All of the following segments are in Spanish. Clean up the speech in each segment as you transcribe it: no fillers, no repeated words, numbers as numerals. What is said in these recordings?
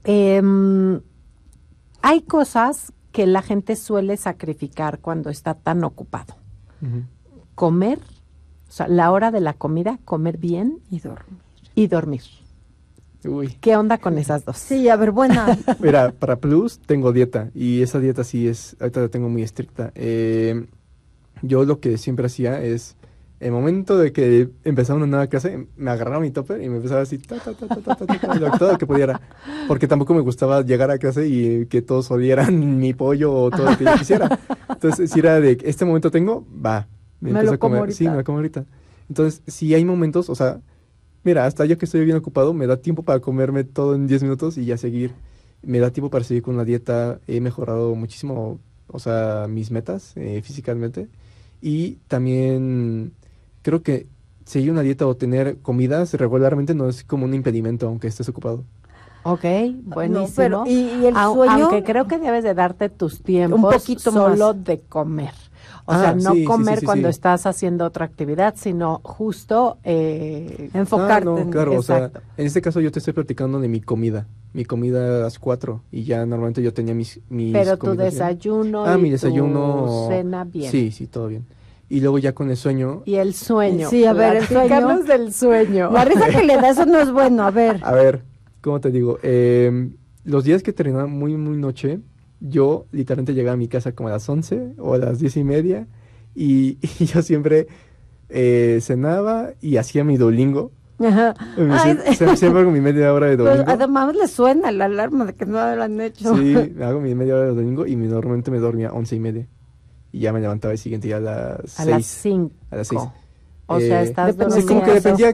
Hay cosas que la gente suele sacrificar cuando está tan ocupado. Comer, o sea, la hora de la comida, comer bien y dormir. Uy. ¿Qué onda con esas dos? Sí, a ver, buena. Mira, para Plus tengo dieta y esa dieta sí es, ahorita la tengo muy estricta. Yo lo que siempre hacía es, el momento de que empezaba una nueva clase, me agarraba mi topper y me empezaba así, todo lo que pudiera. Porque tampoco me gustaba llegar a clase y que todos olieran mi pollo o todo lo que yo quisiera. Entonces, si era de, este momento tengo, va, me empiezo a comer. Sí, me lo como ahorita. Entonces, si hay momentos, o sea, mira, hasta yo que estoy bien ocupado, me da tiempo para comerme todo en 10 minutos y ya seguir. Me da tiempo para seguir con la dieta. He mejorado muchísimo, o sea, mis metas físicamente. Y también creo que seguir una dieta o tener comidas regularmente no es como un impedimento, aunque estés ocupado. Ok, buenísimo. No, pero, ¿y el sueño? Aunque creo que debes de darte tus tiempos un poquito solo más de comer. O sea, no sí, comer sí, cuando estás haciendo otra actividad, sino justo enfocarte. No, claro, exacto. O sea, en este caso yo te estoy platicando de mi comida. Mi comida a las 4 y ya normalmente yo tenía mis Pero tu comidas desayuno bien. y Mi desayuno, tu cena bien. Sí, todo bien. Y luego ya con el sueño. Y el sueño. Sí, a ver, el sueño. Platícanos del sueño. La risa que le da, eso no es bueno, a ver. A ver, ¿cómo te digo? Los días que terminaba muy noche, yo literalmente llegaba a mi casa como a las 11 o a las 10:30 y yo siempre cenaba y hacía mi Duolingo. Ajá. Siempre hago mi media hora de Duolingo. Pues además le suena la alarma de que no lo han hecho. Sí, hago mi media hora de Duolingo y normalmente me dormía 11:30. Y ya me levantaba el siguiente día a las 6. A las 5. A las 6. O sea, estás Sí, como que dependía.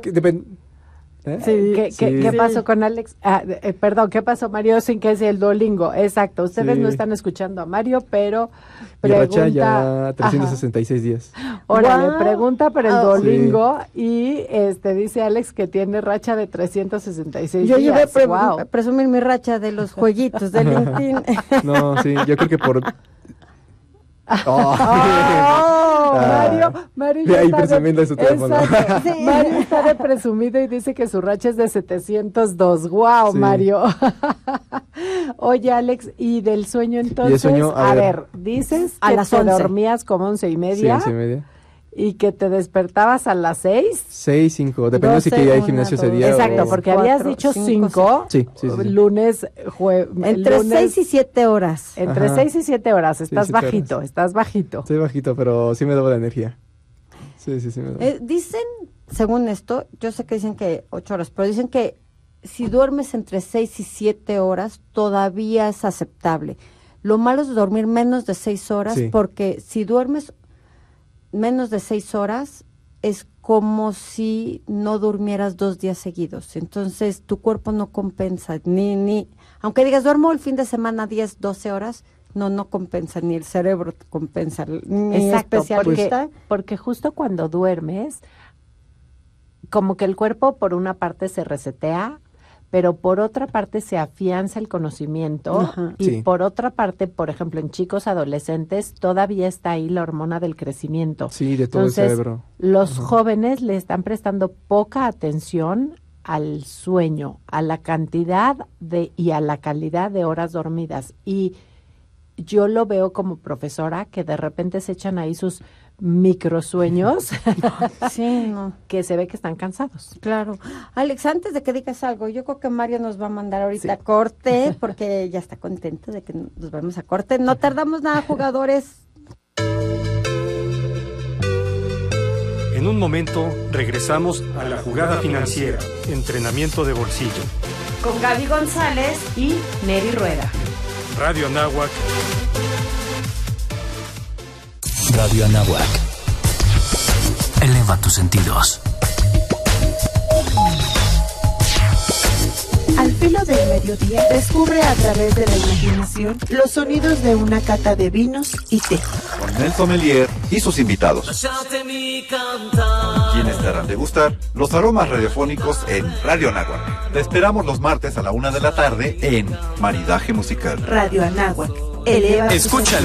¿Qué pasó con Alex? Perdón, ¿qué pasó, Mario? Sin que sea el Duolingo. Exacto, ustedes no están escuchando a Mario, pero pregunta. Mi racha ya 366 días. Órale, pregunta por el Duolingo y dice Alex que tiene racha de 366 días. Yo llevé a presumir mi racha de los jueguitos de LinkedIn. No, sí, yo creo que por... Mario ya ahí está presumiendo su teléfono. Sí. Mario está de presumido y dice que su racha es de 702. ¡Wow, sí. Mario! Oye, Alex, ¿y del sueño entonces? Sueño, a ver, dices a que las te 11. Dormías como 11:30. Sí, 11:30. ¿Y que te despertabas a las 6? 6, 5, dependiendo si quería ir al gimnasio ese día. Exacto, porque habías dicho 5. Sí. Lunes, entre 6 y 7 horas. Entre 6 y 7 horas. Estás bajito, estás bajito. Estoy bajito, pero sí me daba la energía. Sí, me daba. Dicen, según esto, yo sé que dicen que 8 horas, pero dicen que si duermes entre 6 y 7 horas, todavía es aceptable. Lo malo es dormir menos de 6 horas, porque si duermes menos de 6 horas, es como si no durmieras 2 días seguidos. Entonces, tu cuerpo no compensa, ni aunque digas, duermo el fin de semana 10, 12 horas, no compensa, ni el cerebro compensa. Exacto, porque justo cuando duermes, como que el cuerpo por una parte se resetea, pero por otra parte se afianza el conocimiento y por otra parte, por ejemplo, en chicos adolescentes todavía está ahí la hormona del crecimiento. Sí, de todo. Entonces, el cerebro. Los jóvenes le están prestando poca atención al sueño, a la cantidad y a la calidad de horas dormidas. Y yo lo veo como profesora que de repente se echan ahí sus microsueños que se ve que están cansados. Claro. Alex, antes de que digas algo, yo creo que Mario nos va a mandar ahorita a corte, porque ya está contento de que nos vamos a corte. No tardamos nada, jugadores. En un momento regresamos a la jugada financiera, entrenamiento de bolsillo. Con Gaby González y Neri Rueda. Radio Anáhuac. Radio Anáhuac. Eleva tus sentidos. Al filo del mediodía, descubre a través de la imaginación los sonidos de una cata de vinos y té. Con el sommelier y sus invitados. Quienes te harán degustar los aromas radiofónicos en Radio Anáhuac. Te esperamos los martes a la 1 de la tarde en Maridaje Musical. Radio Anáhuac. Eleva. Escucha